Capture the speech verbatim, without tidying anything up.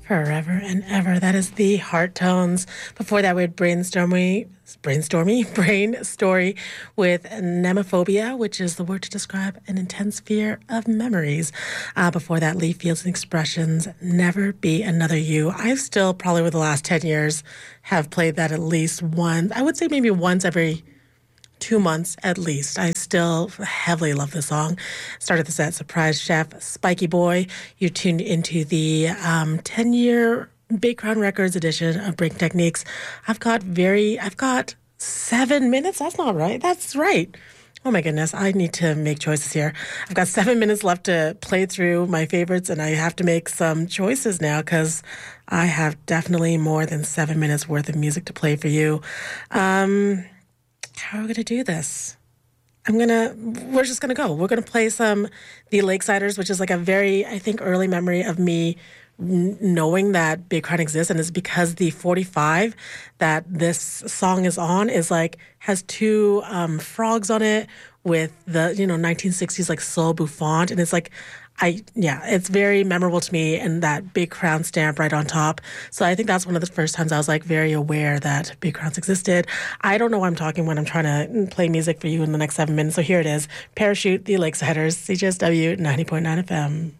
Forever and Ever. That is the Heart Tones. Before that, we had Brainstormy, Brainstormy, Brain Story with Nemophobia, which is the word to describe an intense fear of memories. Uh, before that, Lee Fields and Expressions, Never Be Another You. I still, probably over the last ten years, have played that at least once. I would say maybe once every two months at least. I still heavily love the song. Started the set, Surprise Chef, Spiky Boy. You tuned into the um, ten-year Big Crown Records edition of Breaking Techniques. I've got very, I've got seven minutes. That's not right. That's right. Oh my goodness, I need to make choices here. I've got seven minutes left to play through my favorites, and I have to make some choices now because I have definitely more than seven minutes worth of music to play for you. Um... How are we going to do this? I'm going to, we're just going to go. We're going to play some The Lakesiders, which is like a very, I think, early memory of me n- knowing that Big Crown exists. And it's because the forty-five that this song is on is like, has two um, frogs on it with the, you know, nineteen sixties like soul bouffant. And it's like, I, yeah, it's very memorable to me, and that Big Crown stamp right on top. So I think that's one of the first times I was like very aware that Big Crowns existed. I don't know what I'm talking when I'm trying to play music for you in the next seven minutes. So here it is. Parachute, The Lakesiders, C J S W ninety point nine F M.